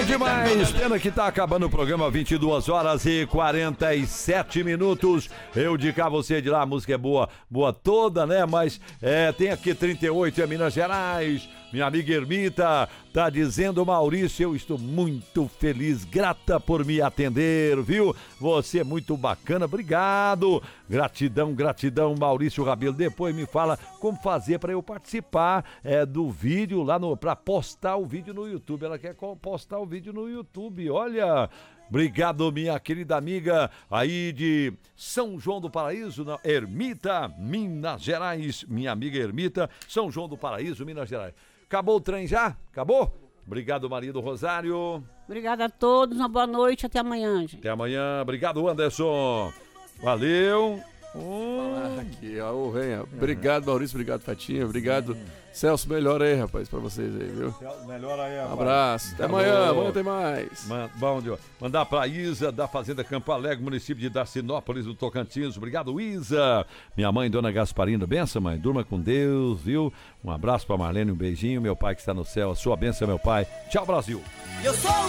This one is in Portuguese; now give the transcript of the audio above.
demais. Pena que tá acabando o programa, 22 horas e 47 minutos. Eu de cá, você de lá, a música é boa toda, né? Mas tem aqui 38, é Minas Gerais. Minha amiga Ermita tá dizendo, Maurício, eu estou muito feliz, grata por me atender, viu? Você é muito bacana, obrigado. Gratidão, Maurício Rabelo. Depois me fala como fazer para eu participar do vídeo lá para postar o vídeo no YouTube. Ela quer postar o vídeo no YouTube, olha. Obrigado, minha querida amiga aí de São João do Paraíso, Ermita, Minas Gerais. Minha amiga Ermita, São João do Paraíso, Minas Gerais. Acabou o trem já? Acabou? Obrigado, Maria do Rosário. Obrigada a todos, uma boa noite, até amanhã, gente. Até amanhã. Obrigado, Anderson. Valeu. Aqui, ó, o Renha. Obrigado, Maurício, obrigado, Fatinha, obrigado. Celso, melhora aí, rapaz, pra vocês aí, viu? Melhora aí, rapaz. Abraço, até amanhã tem mais. Bom, mandar pra Isa, da Fazenda Campo Alegre, município de Dacinópolis, do Tocantins. Obrigado, Isa. Minha mãe, Dona Gasparina, benção, mãe, durma com Deus, viu? Um abraço pra Marlene, um beijinho. Meu pai que está no céu, a sua benção, meu pai. Tchau, Brasil.